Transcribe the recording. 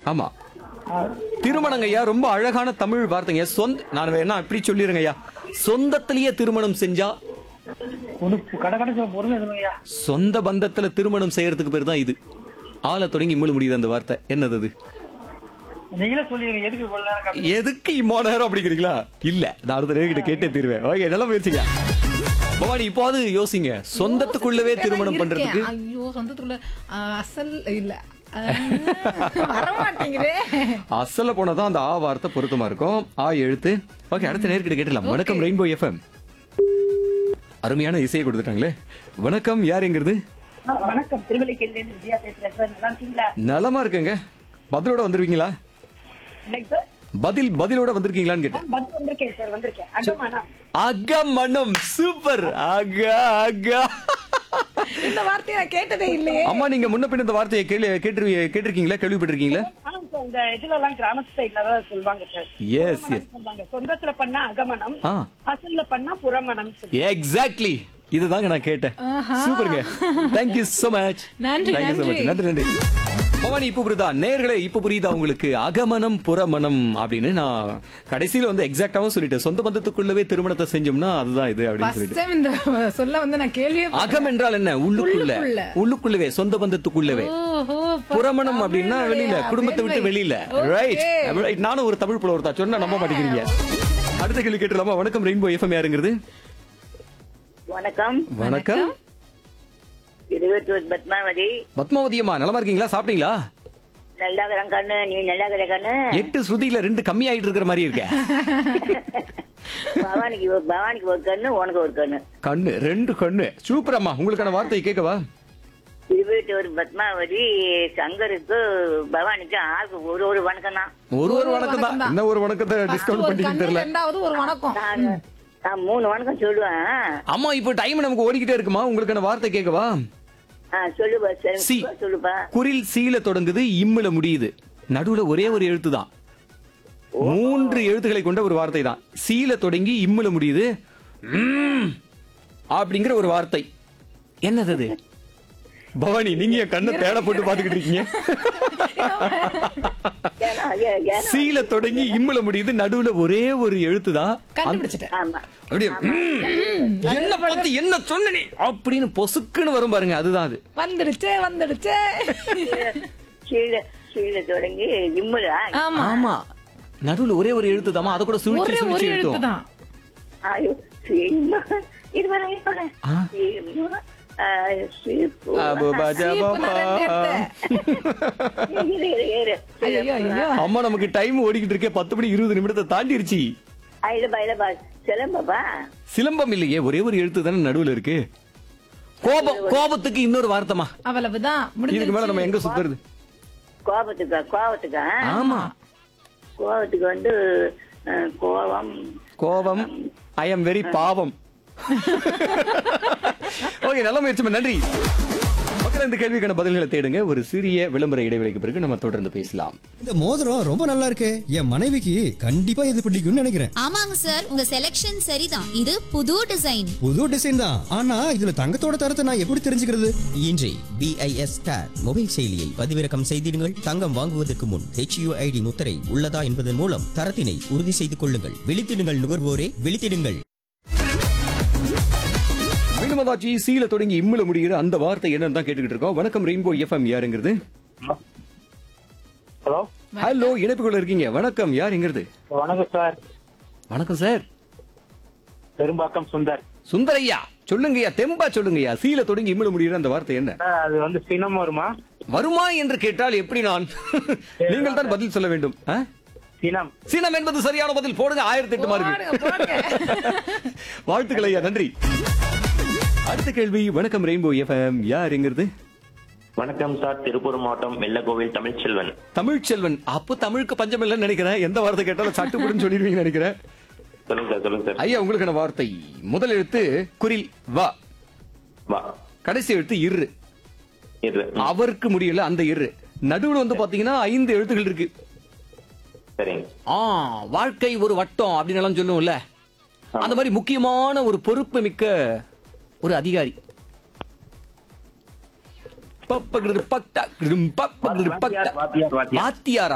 ஆமா. ஆ, திருமணங்க ஐயா ரொம்ப அழகான தமிழ் வார்த்தைங்க. நான் வேணா இப்படி சொல்லிடுறேங்க ஐயா. சொந்தத்திலேயே திருமணம் செஞ்சா கடை பொறுமை எதுவுங்கய்யா. சொந்த பந்தத்துல திருமணம் செய்யறதுக்கு பேர் தான் இது. ஆள தொடங்கி இம்முழு முடியுது அந்த வார்த்தை. என்னது அது? நீங்களே சொல்லிடுங்க எதுக்கு இவ்வளவு நேரம் காட்டுறீங்க? எதுக்கு இம்மா நேரம் அப்படிங்கிறீங்களா? இல்ல, நான் அடுத்த நேர்கிட்ட கேட்டே தீருவேன். ஓகே, நல்லா முயற்சிங்க பவானி. இப்போது யோசிங்க, சொந்தத்துக்குள்ளவே திருமணம் பண்றதுக்கு. ஐயோ சொந்தத்துக்குள்ள அசல் இல்ல வரமாட்டேங்குதே. அசல்ல போனதான் அந்த ஆ வார்த்தை பொருத்தமா இருக்கும். ஆ எழுத்து. ஓகே, அடுத்த நேர்கிட்ட கேட்டலாம். வணக்கம் ரெயின்போ எஃப்எம். அருமையான இசையை கொடுத்துட்டாங்களே. வணக்கம், யாருங்கிறது? வணக்கம், திருவள்ளிக்கேணியிலிருந்து விஜயா பேசுறேன் சார். நல்லா இருக்கீங்களா? நலமா இருக்குங்க. பதிலோட வந்துருவீங்களா? என்னங்க சார்? பதிலோட வந்திருக்கீங்களான்னு கேட்டேன். வந்து வந்திருக்கேன் சார், வந்திருக்கேன். அகமனம். அகமனம். சூப்பர். அகா. இந்த வார்த்தையை நான் கேட்டதே இல்லையே. அம்மா, நீங்க முன்ன பின்ன இந்த வார்த்தையை கேட்டிருக்கீங்களா, கேள்விப்பட்டிருக்கீங்களா? ஆனா சார், இந்த இதுல எல்லாம் கிராமத்து சைட்ல தான் சொல்லுவாங்க சார். S S. சொல்லுவாங்க, சொந்தத்துல பண்ணா அகமனம், ஆ, அசல்ல பண்ணா புறமணம். எக்ஸாக்ட்லி. இதுதாங்க நான் கேட்டேன். சூப்பருங்க. Thank you so much. நன்றி, நன்றி. பவானி, இப்ப புரியுதா நேயர்களே? இப்ப புரியுதா உங்களுக்கு? அகமனம் புறமணம் அப்படின்னு நான் கடைசியில வந்து எக்ஸாக்டாவும் சொல்லிட்டேன். சொந்த பந்தத்துக்குள்ளவே திருமணத்தை செஞ்சோம்னா அதுதான் இது அப்படின்னு First சொல்லிட்டு. time இந்த சொல்ல வந்து நான் கேள்வியே அகம் என்றால் என்ன? உள்ளுக்குள்ள, உள்ளுக்குள்ள. உள்ளுக்குள்ளவே, சொந்த பந்தத்துக்குள்ளவே. ஓஹோ, புறமணம் அப்படின்னா வெளியில, குடும்பத்தை விட்டு வெளியில. ரைட். நானும் ஒரு தமிழ் புலவர் தான், சொன்னா நம்ப மாட்டேங்கிறீங்க. அடுத்த கேள்வி கேட்டுலாமா? வணக்கம் ரெயின்போ எஃப்எம், யாருங்கிறது? வணக்கம், வணக்கம். இருபத்தூர் பத்மாவதி. பத்மாவதி அம்மா, நலமா இருக்கீங்களா? சாப்பிட்டீங்களா? நல்லா இருக்கிறேன் கண்ணு, நீ நல்லா இருக்கிற கண்ணு. 8 ஸ்ருதியில 2 கம்மி ஆயிட்டு இருக்கிற மாதிரி இருக்க. பவானிக்கு ஒரு கண்ணு, உனக்கு ஒரு கண்ணு. கண்ணு, 2 கண்ணு. சூப்பர் அம்மா. உங்களுக்கான வார்த்தையை கேட்கவா? இருபத்தூர் பத்மாவதி. சங்கருக்கு பவானிக்கு ஆளுக்கு ஒரு வணக்கம் தான். ஒரு வணக்கம் தான். என்ன ஒரு வணக்கத்தை டிஸ்கவுண்ட் ஒரு பண்ணிட்டு கண்ணு, தெரியல. ரெண்டாவது ஒரு வணக்கம். நான் 3 வணக்கம் சொல்லுவேன். அம்மா, இப்போ டைம் நமக்கு ஓடிக்கிட்டே இருக்குமா? உங்களுக்கான வார்த்தை கேட்கவா? சொல்லுப்பா சி. சொல்லுப்பா. குரில் சீல தொடங்குது, இம்முல முடியுது. நடுவுல ஒரே ஒரு எழுத்து தான். 3 எழுத்துக்களை கொண்ட ஒரு வார்த்தை தான். சீல தொடங்கி இம்முல முடியுது. அப்படிங்கிற ஒரு வார்த்தை. என்னது அது? பவானி, நீங்க என் கண்ணை தேட போட்டு பாத்துக்கிட்டு இருக்கீங்க. சீல தொடங்கி இம்முல முடியுது, நடுவுல ஒரே ஒரு எழுத்து தான். கண்டுபிடிச்சிட்டேன். ஆமா. அப்படியே என்ன பார்த்து என்ன சொன்ன நீ அப்படின்னு பொசுக்குன்னு வரும் பாருங்க, அதுதான் அது. வந்துடுச்சு. கீழே தொடங்கி இம்முலா. ஆமா, ஆமா, நடுவுல ஒரே ஒரு எழுத்து தாமா. அத கூட சுழிச்சு ஒரே ஒரு சுழிச்சு எழுத்து எழுத்தும். தான். ஐயோ, இது வர சீப்பு நான் ரெண்டு எடுத்தேன். ஐயோ, ஐயோ. அம்மா, நமக்கு டைம் ஓடிக்கிட்டு இருக்கே. 10 மணி 20 நிமிடத்தை தாண்டிருச்சு. சிலம்பப்பா. சிலம்பம் இல்லையே, ஒரே ஒரு எழுத்து தானே நடுவுல இருக்கு. கோபத்துக்கு இன்னொரு வார்த்தைமா. அவ்வளவுதான், இதுக்கு மேல நம்ம எங்க சுத்துறது? கோபத்துக்கா? ஆமா, கோபத்துக்கு வந்து கோபம். ஐ எம் வெரி பாவம். ஓகே, நல்ல முயற்சி, நன்றி. மக்கள், இந்த கேள்விக்கான பதில்களை தேடுங்க. ஒரு சிறிய விளம்பர இடைவெளிக்கு பிறகு நம்ம தொடர்ந்து பேசலாம். இந்த மோதிரம் ரொம்ப நல்லா இருக்கு. என் மனைவிக்கு கண்டிப்பா இது பிடிக்கும்னு நினைக்கிறேன். ஆமாங்க சார், உங்க செலக்ஷன் சரிதான். இது புது டிசைன். புது டிசைன் தான். ஆனா இதுல தங்கத்தோட தரத்தை நான் எப்படி தெரிஞ்சுக்கிறது? இன்றே BIS ஸ்டார் மொபைல் செயலியை பதிவிறக்கம் செய்திடுங்கள். தங்கம் வாங்குவதற்கு முன் HUID முத்திரை உள்ளதா என்பதன் மூலம் தரத்தினை உறுதி செய்து கொள்ளுங்கள். விழித்திடுங்கள் நுகர்வோரே, விழித்திடுங்கள். மீனமதாச்சி, சீல தொடங்கி இம்முல முடிகிற அந்த வார்த்தை என்னன்னு தான் கேட்டுக்கிட்டு இருக்கோம். வணக்கம் ரெயின்போ எஃப்எம், யாருங்கிறது? ஹலோ. ஹலோ, இணைப்புக்குள்ள இருக்கீங்க. வணக்கம், யாருங்கிறது? வணக்கம் சார். வணக்கம் சார். பெரும்பாக்கம் சுந்தர். சுந்தரையா, சொல்லுங்கய்யா, தெம்பா சொல்லுங்கய்யா. சீல தொடங்கி இம்முல முடிகிற அந்த வார்த்தை என்ன? அது வந்து சினம் வருமா என்று கேட்டால் எப்படி நான்? நீங்கள் தான் பதில் சொல்ல வேண்டும். சினம். சினம் என்பது சரியான பதில். போடுங்க, 1008 மார்க். வாழ்த்துக்கள் ஐயா, நன்றி. அடுத்த கேள்வி. வணக்கம் ரெயின்போ எஃப்எம், யாருங்கிறது? வணக்கம் சார், திருப்பூர் மாவட்டம் வெள்ளக்கோவில் தமிழ்ச்செல்வன். தமிழ்ச்செல்வன். அப்போ தமிழுக்கு பஞ்சம் இல்லைன்னு நினைக்கிறேன். எந்த வார்த்தை கேட்டாலும் சட்டுப்புடுன்னு சொல்லிடுவீங்கன்னு நினைக்கிறேன். சொல்லுங்க சார். ஐயா, உங்களுக்கான வார்த்தை. முதல் எழுத்து குரில் வா. கடைசி எழுத்து இரு. அவருக்கு முடியல அந்த இரு. நடுவுல வந்து பாத்தீங்கன்னா 5 எழுத்துகள் இருக்கு. வாழ்க்கை ஒரு வட்டம் அப்படின்னு எல்லாம் சொல்லுவோம்ல, அந்த மாதிரி முக்கியமான ஒரு பொறுப்பு மிக்க ஒரு அதிகாரி. வாத்தியாரா?